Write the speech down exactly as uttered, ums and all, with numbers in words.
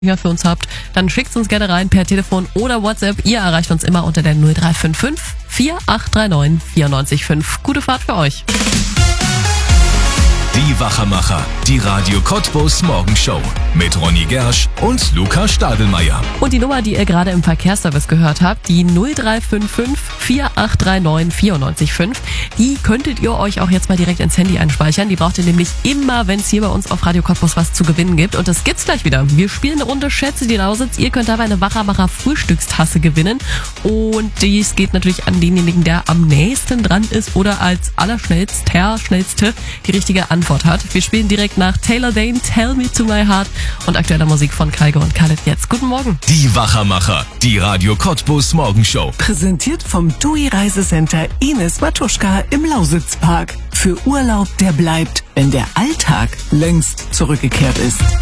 für uns habt, dann schickt uns gerne rein per Telefon oder WhatsApp. Ihr erreicht uns immer unter der null drei fünf fünf, vier acht drei neun, vier neun fünf. Gute Fahrt für euch. Die Wachermacher, die Radio Cottbus Morgenshow mit Ronny Gersch und Luca Stadelmeier. Und die Nummer, die ihr gerade im Verkehrsservice gehört habt, die null drei fünf fünf, vier acht drei neun, vier neun fünf, die könntet ihr euch auch jetzt mal direkt ins Handy einspeichern. Die braucht ihr nämlich immer, wenn es hier bei uns auf Radio Cottbus was zu gewinnen gibt. Und das gibt's gleich wieder. Wir spielen eine Runde Schätze, die Lausitz. Ihr könnt dabei eine Wachermacher Frühstückstasse gewinnen. Und dies geht natürlich an denjenigen, der am nächsten dran ist oder als allerschnellster, schnellste die richtige Antwort hat. Wir spielen direkt nach Taylor Dane, Tell Me To My Heart und aktueller Musik von Kaigo und Khaled jetzt. Guten Morgen. Die Wachermacher, die Radio Cottbus Morgenshow. Präsentiert vom T U I Reisecenter Ines Matuschka im Lausitzpark. Für Urlaub, der bleibt, wenn der Alltag längst zurückgekehrt ist.